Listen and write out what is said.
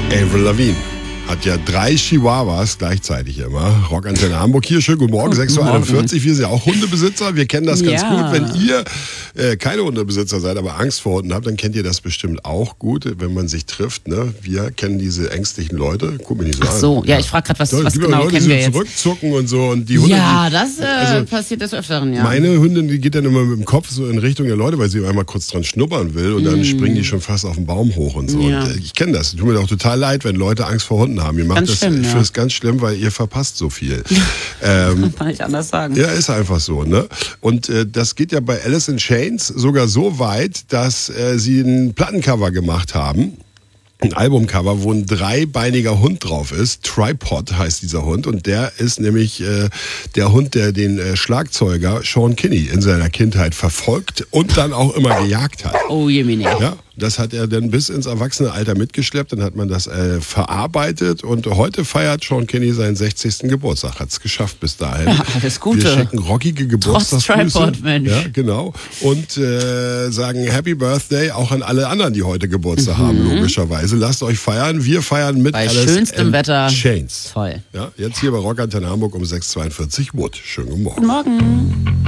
Avril Lavigne hat ja 3 Chihuahuas gleichzeitig immer. Rockantenne Hamburg hier. Schönen guten Morgen, 6.41 Uhr. Wir sind ja auch Hundebesitzer. Wir kennen das ganz gut. Wenn ihr keine Hundebesitzer seid, aber Angst vor Hunden habt, dann kennt ihr das bestimmt auch gut, wenn man sich trifft. Ne? Wir kennen diese ängstlichen Leute. Guck mir nicht so an. Ach so, ja, ich frage gerade, was genau Leute, kennen die wir jetzt? Zurückzucken und so. Und die Hunde, das passiert des Öfteren, ja. Meine Hündin, die geht dann immer mit dem Kopf so in Richtung der Leute, weil sie einmal kurz dran schnuppern will und dann springen die schon fast auf den Baum hoch und so. Ja. Und ich kenne das. Tut mir auch total leid, wenn Leute Angst vor Hunden haben. Ihr macht Ganz das, schlimm, ich ja. finde es ganz schlimm, weil ihr verpasst so viel. Kann ich anders sagen. Ja, ist einfach so, ne? Und das geht ja bei Alice in Chains sogar so weit, dass sie ein Plattencover gemacht haben. Ein Albumcover, wo ein 3-beiniger Hund drauf ist. Tripod heißt dieser Hund. Und der ist nämlich der Hund, der den Schlagzeuger Sean Kinney in seiner Kindheit verfolgt und dann auch immer gejagt hat. Oh, Jemine. Ja, das hat er dann bis ins Erwachsenenalter mitgeschleppt. Dann hat man das verarbeitet. Und heute feiert Sean Kinney seinen 60. Geburtstag. Hat es geschafft bis dahin. Ja, alles Gute. Wir schicken rockige Geburtstagsgrüße. Trotz Tripod, Mensch. Ja, genau. Und sagen Happy Birthday auch an alle anderen, die heute Geburtstag haben, logischerweise. Lasst euch feiern. Wir feiern mit Bei Alice schönstem in Wetter. Chains. Toll. Ja, jetzt hier bei Rockantenne Hamburg um 6.42 Uhr. Schönen guten Morgen. Guten Morgen.